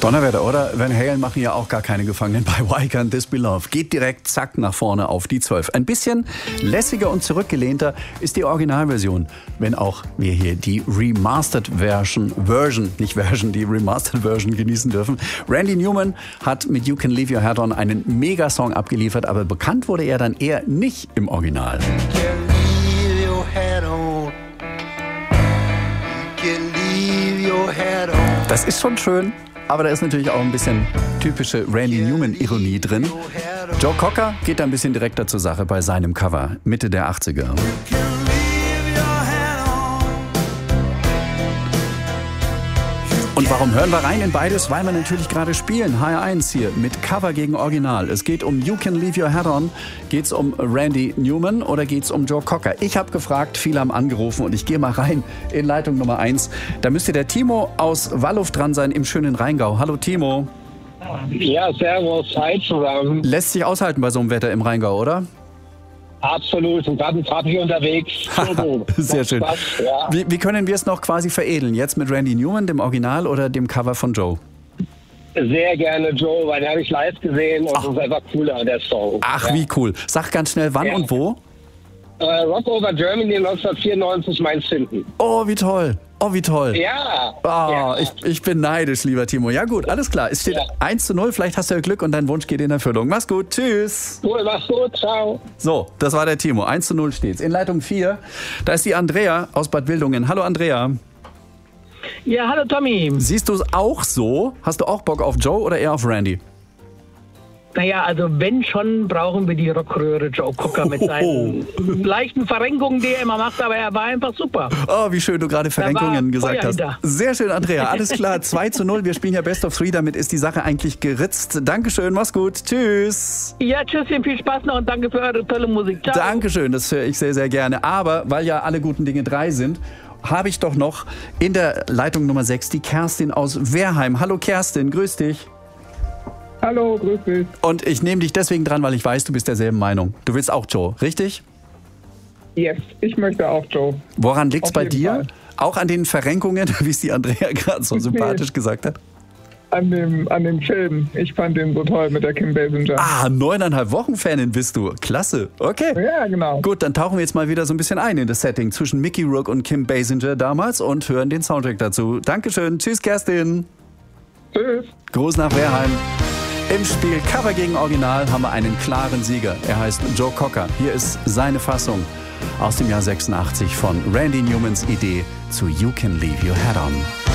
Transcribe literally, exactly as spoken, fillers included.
Donnerwetter, oder? Van Halen machen ja auch gar keine Gefangenen bei Why Can't This Be Love. Geht direkt zack nach vorne auf die zwölf. Ein bisschen lässiger und zurückgelehnter ist die Originalversion, wenn auch wir hier die Remastered Version, Version, nicht Version, die Remastered Version genießen dürfen. Randy Newman hat mit You Can Leave Your Head On einen Megasong abgeliefert, aber bekannt wurde er dann eher nicht im Original. Das ist schon schön, aber da ist natürlich auch ein bisschen typische Randy Newman-Ironie drin. Joe Cocker geht da ein bisschen direkter zur Sache bei seinem Cover, Mitte der achtziger. Und warum hören wir rein in beides? Weil wir natürlich gerade spielen. H R eins hier mit Cover gegen Original. Es geht um You Can Leave Your Head On. Geht es um Randy Newman oder geht es um Joe Cocker? Ich habe gefragt, viele haben angerufen und ich gehe mal rein in Leitung Nummer eins. Da müsste der Timo aus Walluff dran sein im schönen Rheingau. Hallo Timo. Ja, servus, hi zusammen. Lässt sich aushalten bei so einem Wetter im Rheingau, oder? Absolut, und gerade gerade hier unterwegs. Sehr schön. Was, ja. Wie, wie können wir es noch quasi veredeln? Jetzt mit Randy Newman, dem Original oder dem Cover von Joe? Sehr gerne Joe, weil den habe ich live gesehen und Ach. das ist einfach cooler, der Song. Ach, ja. wie cool. Sag ganz schnell, wann Ja. und wo? Äh, Rock Over Germany neunzehnhundertvierundneunzig, Mainz-Finden. Oh, wie toll. Oh, wie toll. Ja. Oh, ja. ich, ich bin neidisch, lieber Timo. Ja gut, alles klar. Es steht Ja. eins zu null. Vielleicht hast du ja Glück und dein Wunsch geht in Erfüllung. Mach's gut. Tschüss. Cool, mach's gut, ciao. So, das war der Timo. eins zu null steht's. In Leitung vier, da ist die Andrea aus Bad Wildungen. Hallo Andrea. Ja, hallo Tommy. Siehst du es auch so? Hast du auch Bock auf Joe oder eher auf Randy? Naja, also wenn schon, brauchen wir die Rockröhre Joe Cocker mit seinen leichten Verrenkungen, die er immer macht, aber er war einfach super. Oh, wie schön du gerade Verrenkungen war gesagt Feuer hast. hinter. Sehr schön, Andrea. Alles klar, zwei zu null. Wir spielen ja Best of Three. Damit ist die Sache eigentlich geritzt. Dankeschön, mach's gut. Tschüss. Ja, tschüsschen, viel Spaß noch und danke für eure tolle Musik. Ciao. Dankeschön, das höre ich sehr, sehr gerne. Aber weil ja alle guten Dinge drei sind, habe ich doch noch in der Leitung Nummer sechs die Kerstin aus Wehrheim. Hallo Kerstin, grüß dich. Hallo, grüß dich. Und ich nehme dich deswegen dran, weil ich weiß, du bist derselben Meinung. Du willst auch Joe, richtig? Yes, ich möchte auch Joe. Woran liegt's Auf bei jeden dir? Fall. Auch an den Verrenkungen, wie es die Andrea gerade so sympathisch gesagt hat? An dem, an dem Film. Ich fand den so toll mit der Kim Basinger. Ah, neuneinhalb Wochen Fanin bist du. Klasse. Okay. Ja, genau. Gut, dann tauchen wir jetzt mal wieder so ein bisschen ein in das Setting zwischen Mickey Rourke und Kim Basinger damals und hören den Soundtrack dazu. Dankeschön. Tschüss, Kerstin. Tschüss. Gruß nach Wehrheim. Im Spiel Cover gegen Original haben wir einen klaren Sieger. Er heißt Joe Cocker. Hier ist seine Fassung aus dem Jahr sechsundachtzig von Randy Newmans Idee zu You Can Leave Your Head On.